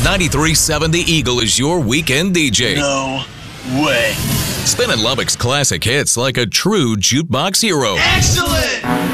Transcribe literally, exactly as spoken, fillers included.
ninety-three point seven The Eagle is your weekend D J. No way. Spinning Lubbock's classic hits like a true jukebox hero. Excellent!